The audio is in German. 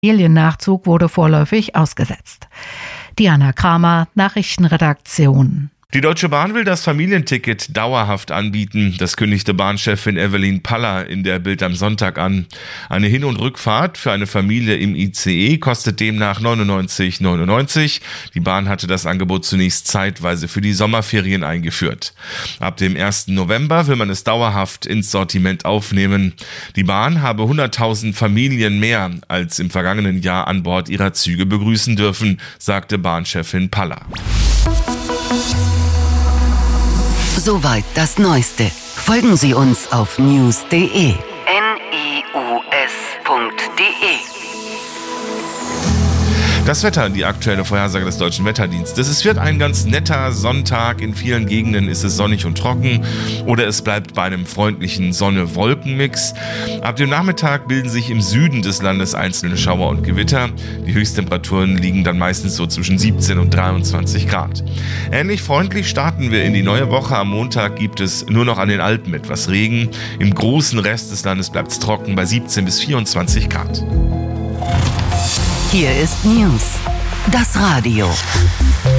Familiennachzug wurde vorläufig ausgesetzt. Diana Kramer, Nachrichtenredaktion. Die Deutsche Bahn will das Familienticket dauerhaft anbieten. Das kündigte Bahnchefin Evelyn Paller in der Bild am Sonntag an. Eine Hin- und Rückfahrt für eine Familie im ICE kostet demnach 99,99 €. Die Bahn hatte das Angebot zunächst zeitweise für die Sommerferien eingeführt. Ab dem 1. November will man es dauerhaft ins Sortiment aufnehmen. Die Bahn habe 100.000 Familien mehr als im vergangenen Jahr an Bord ihrer Züge begrüßen dürfen, sagte Bahnchefin Paller. Soweit das Neueste. Folgen Sie uns auf news.de. Das Wetter, die aktuelle Vorhersage des Deutschen Wetterdienstes. Es wird ein ganz netter Sonntag. In vielen Gegenden ist es sonnig und trocken oder es bleibt bei einem freundlichen Sonne-Wolken-Mix. Ab dem Nachmittag bilden sich im Süden des Landes einzelne Schauer und Gewitter. Die Höchsttemperaturen liegen dann meistens so zwischen 17 und 23 Grad. Ähnlich freundlich starten wir in die neue Woche. Am Montag gibt es nur noch an den Alpen etwas Regen. Im großen Rest des Landes bleibt es trocken bei 17 bis 24 Grad. Hier ist News, das Radio.